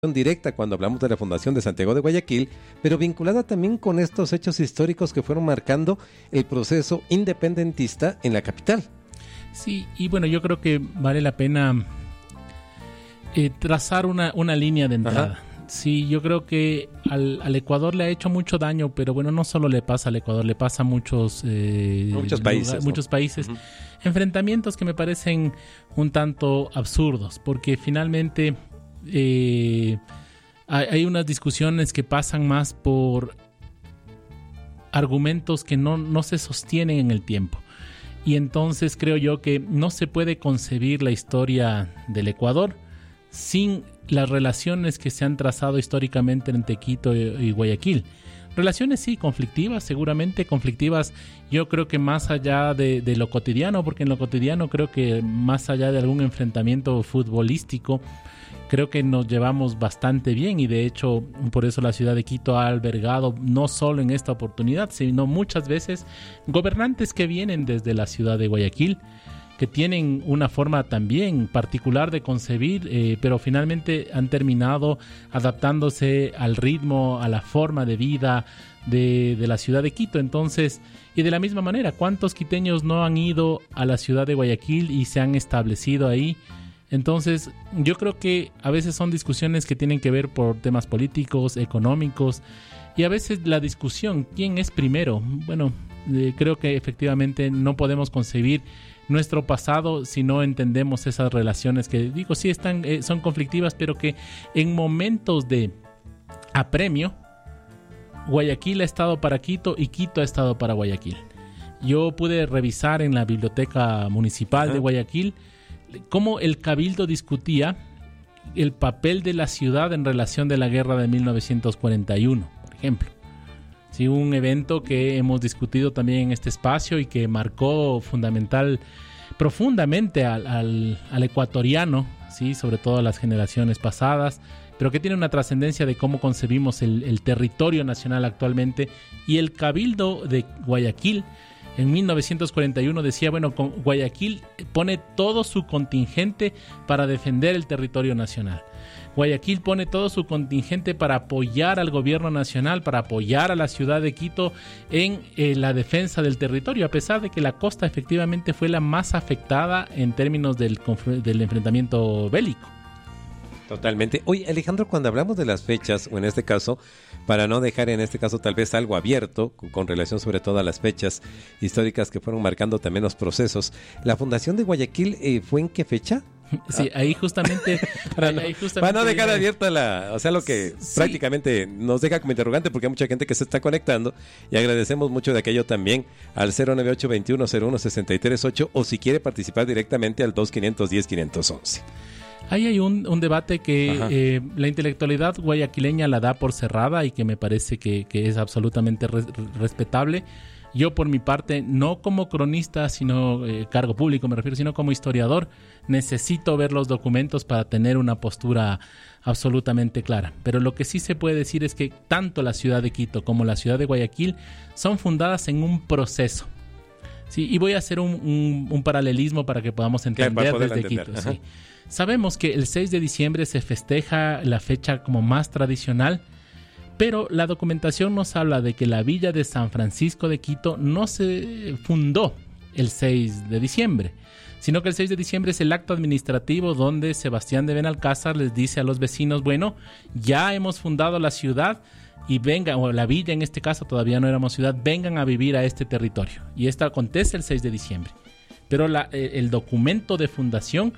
directa cuando hablamos de la fundación de Santiago de Guayaquil, pero vinculada también con estos hechos históricos que fueron marcando el proceso independentista en la capital. Sí, y bueno, yo creo que vale la pena trazar una línea de entrada. Ajá. Sí, yo creo que al Ecuador le ha hecho mucho daño, pero bueno, no solo le pasa al Ecuador, le pasa a muchos países. Uh-huh. Enfrentamientos que me parecen un tanto absurdos, porque finalmente hay unas discusiones que pasan más por argumentos que no se sostienen en el tiempo. Y entonces creo yo que no se puede concebir la historia del Ecuador sin las relaciones que se han trazado históricamente entre Quito y Guayaquil. Relaciones sí, conflictivas, seguramente conflictivas, yo creo que más allá de lo cotidiano, porque en lo cotidiano creo que más allá de algún enfrentamiento futbolístico, creo que nos llevamos bastante bien y de hecho por eso la ciudad de Quito ha albergado no solo en esta oportunidad, sino muchas veces gobernantes que vienen desde la ciudad de Guayaquil, que tienen una forma también particular de concebir, pero finalmente han terminado adaptándose al ritmo, a la forma de vida de la ciudad de Quito. Entonces, y de la misma manera, ¿cuántos quiteños no han ido a la ciudad de Guayaquil y se han establecido ahí? Entonces, yo creo que a veces son discusiones que tienen que ver por temas políticos, económicos, y a veces la discusión, ¿quién es primero? Bueno, creo que efectivamente no podemos concebir nuestro pasado si no entendemos esas relaciones que, digo, sí son conflictivas, pero que en momentos de apremio, Guayaquil ha estado para Quito y Quito ha estado para Guayaquil. Yo pude revisar en la biblioteca municipal de Guayaquil cómo el Cabildo discutía el papel de la ciudad en relación de la guerra de 1941, por ejemplo. Sí, un evento que hemos discutido también en este espacio y que marcó profundamente al ecuatoriano, sí, sobre todo a las generaciones pasadas, pero que tiene una trascendencia de cómo concebimos el territorio nacional actualmente. Y el Cabildo de Guayaquil en 1941 decía, bueno, Guayaquil pone todo su contingente para defender el territorio nacional. Guayaquil pone todo su contingente para apoyar al gobierno nacional, para apoyar a la ciudad de Quito en la defensa del territorio, a pesar de que la costa efectivamente fue la más afectada en términos del enfrentamiento bélico. Totalmente. Oye, Alejandro, cuando hablamos de las fechas, o en este caso, para no dejar en este caso tal vez algo abierto, con relación sobre todo a las fechas históricas que fueron marcando también los procesos, ¿la fundación de Guayaquil fue en qué fecha? Sí, ahí justamente para no dejar abierta lo que prácticamente nos deja como interrogante, porque hay mucha gente que se está conectando y agradecemos mucho de aquello también al 098-2101-638 o si quiere participar directamente al 2510-511. Ahí hay un debate que la intelectualidad guayaquileña la da por cerrada y que me parece que es absolutamente respetable. Yo por mi parte, no como cronista, sino cargo público me refiero, sino como historiador, necesito ver los documentos para tener una postura absolutamente clara. Pero lo que sí se puede decir es que tanto la ciudad de Quito como la ciudad de Guayaquil son fundadas en un proceso. Sí, y voy a hacer un paralelismo para que podamos entender desde Quito. Sí. Sabemos que el 6 de diciembre se festeja la fecha como más tradicional, pero la documentación nos habla de que la villa de San Francisco de Quito no se fundó el 6 de diciembre, sino que el 6 de diciembre es el acto administrativo donde Sebastián de Benalcázar les dice a los vecinos, bueno, ya hemos fundado la ciudad y vengan, o la villa en este caso, todavía no éramos ciudad, vengan a vivir a este territorio. Y esto acontece el 6 de diciembre. Pero el documento de fundación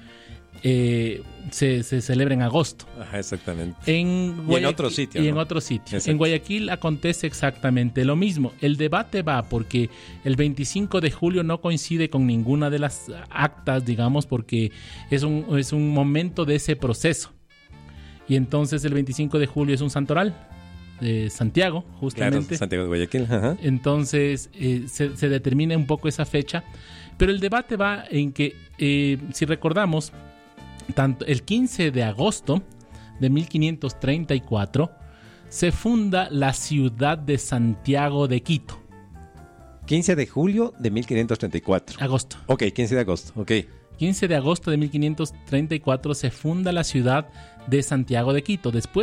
se celebra en agosto. Ajá, exactamente. Y en otro sitio. Y ¿no? En otro sitio. Exacto. En Guayaquil acontece exactamente lo mismo. El debate va porque el 25 de julio no coincide con ninguna de las actas, digamos, porque es un momento de ese proceso. Y entonces el 25 de julio es un santoral de Santiago, justamente. Claro, Santiago de Guayaquil. Ajá. Entonces se determina un poco esa fecha. Pero el debate va en que, si recordamos, tanto el 15 de agosto de 1534 se funda la ciudad de Santiago de Quito. 15 de julio de 1534. Agosto. Ok, 15 de agosto, ok. 15 de agosto de 1534 se funda la ciudad de Santiago de Quito. Después